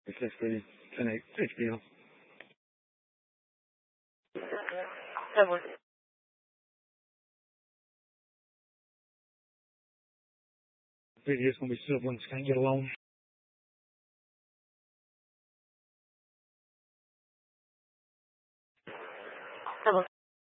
It's 50, 10, 8, 50. Video's gonna be civil and can't get along.